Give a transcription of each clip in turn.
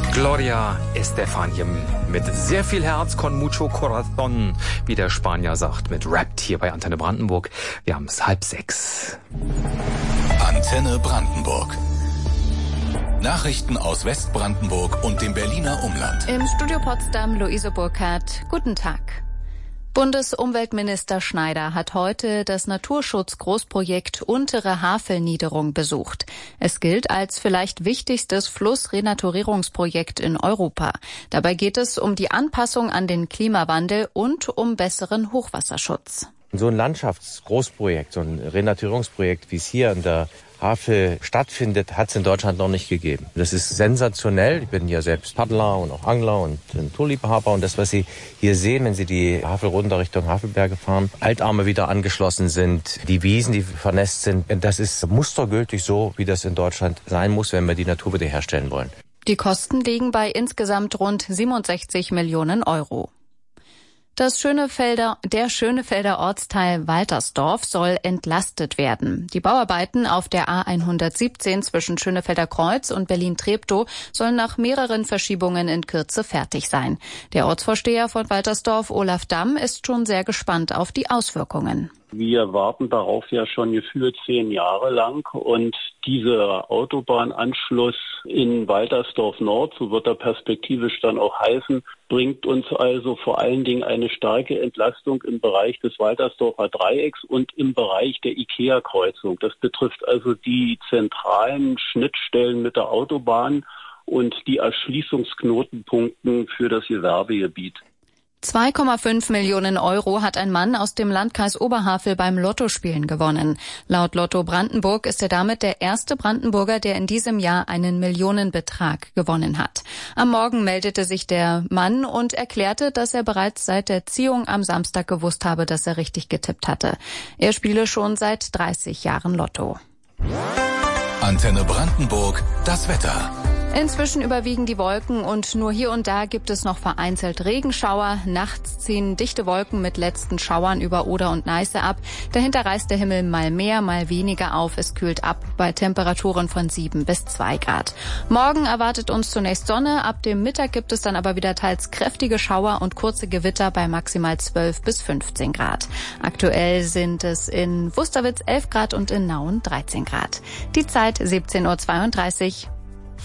Gloria Estefan mit sehr viel Herz, con mucho corazón, wie der Spanier sagt, mit Rappt hier bei Antenne Brandenburg. Wir haben es 5:30. Antenne Brandenburg. Nachrichten aus Westbrandenburg und dem Berliner Umland. Im Studio Potsdam Luise Burkhardt. Guten Tag. Bundesumweltminister Schneider hat heute das Naturschutzgroßprojekt Untere Havelniederung besucht. Es gilt als vielleicht wichtigstes Flussrenaturierungsprojekt in Europa. Dabei geht es um die Anpassung an den Klimawandel und um besseren Hochwasserschutz. So ein Landschaftsgroßprojekt, so ein Renaturierungsprojekt, wie es hier in der Havel stattfindet, hat es in Deutschland noch nicht gegeben. Das ist sensationell. Ich bin ja selbst Paddler und auch Angler und Naturliebhaber. Und das, was Sie hier sehen, wenn Sie die Havel runter Richtung Havelberge fahren, Altarme wieder angeschlossen sind, die Wiesen, die vernässt sind, das ist mustergültig so, wie das in Deutschland sein muss, wenn wir die Natur wiederherstellen wollen. Die Kosten liegen bei insgesamt rund 67 Millionen Euro. Der Schönefelder Ortsteil Waltersdorf soll entlastet werden. Die Bauarbeiten auf der A117 zwischen Schönefelder Kreuz und Berlin-Treptow sollen nach mehreren Verschiebungen in Kürze fertig sein. Der Ortsvorsteher von Waltersdorf, Olaf Damm, ist schon sehr gespannt auf die Auswirkungen. Wir warten darauf ja schon gefühlt 10 Jahre lang und dieser Autobahnanschluss in Waltersdorf Nord, so wird er perspektivisch dann auch heißen, bringt uns also vor allen Dingen eine starke Entlastung im Bereich des Waltersdorfer Dreiecks und im Bereich der IKEA-Kreuzung. Das betrifft also die zentralen Schnittstellen mit der Autobahn und die Erschließungsknotenpunkte für das Gewerbegebiet. 2,5 Millionen Euro hat ein Mann aus dem Landkreis Oberhavel beim Lottospielen gewonnen. Laut Lotto Brandenburg ist er damit der erste Brandenburger, der in diesem Jahr einen Millionenbetrag gewonnen hat. Am Morgen meldete sich der Mann und erklärte, dass er bereits seit der Ziehung am Samstag gewusst habe, dass er richtig getippt hatte. Er spiele schon seit 30 Jahren Lotto. Antenne Brandenburg, das Wetter. Inzwischen überwiegen die Wolken und nur hier und da gibt es noch vereinzelt Regenschauer. Nachts ziehen dichte Wolken mit letzten Schauern über Oder und Neiße ab. Dahinter reißt der Himmel mal mehr, mal weniger auf. Es kühlt ab bei Temperaturen von 7 bis 2 Grad. Morgen erwartet uns zunächst Sonne. Ab dem Mittag gibt es dann aber wieder teils kräftige Schauer und kurze Gewitter bei maximal 12 bis 15 Grad. Aktuell sind es in Wusterwitz 11 Grad und in Nauen 13 Grad. Die Zeit 17:32 Uhr.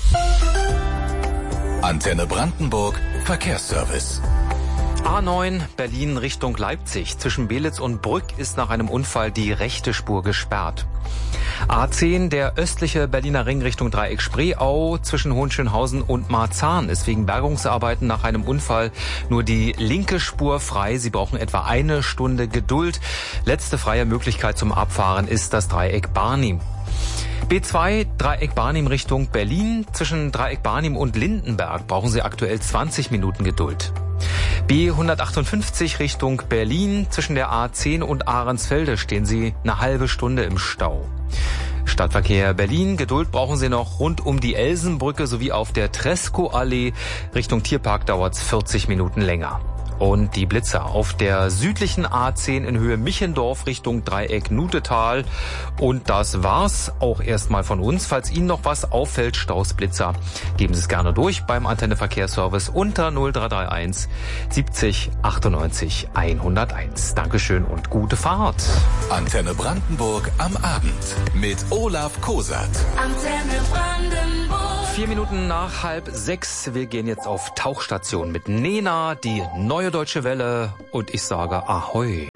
Antenne Brandenburg, Verkehrsservice. A9 Berlin Richtung Leipzig. Zwischen Belitz und Brück ist nach einem Unfall die rechte Spur gesperrt. A10, der östliche Berliner Ring Richtung Dreieck Spreeau zwischen Hohenschönhausen und Marzahn ist wegen Bergungsarbeiten nach einem Unfall nur die linke Spur frei. Sie brauchen etwa 1 Stunde Geduld. Letzte freie Möglichkeit zum Abfahren ist das Dreieck Barnim. B2 Dreieck Barnim Richtung Berlin. Zwischen Dreieck Barnim und Lindenberg brauchen Sie aktuell 20 Minuten Geduld. B158 Richtung Berlin. Zwischen der A10 und Ahrensfelde stehen Sie eine halbe Stunde im Stau. Stadtverkehr Berlin. Geduld brauchen Sie noch rund um die Elsenbrücke sowie auf der Tresco-Allee. Richtung Tierpark dauert's 40 Minuten länger. Und die Blitzer auf der südlichen A10 in Höhe Michendorf Richtung Dreieck Nutetal. Und das war's auch erstmal von uns. Falls Ihnen noch was auffällt, Stausblitzer, geben Sie es gerne durch beim Antenne Verkehrsservice unter 0331 70 98 101. Dankeschön und gute Fahrt. Antenne Brandenburg am Abend mit Olaf Kosat. Antenne Brandenburg. 4 Minuten nach 5:30. Wir gehen jetzt auf Tauchstation mit Nena, die neue Deutsche Welle, und ich sage Ahoi.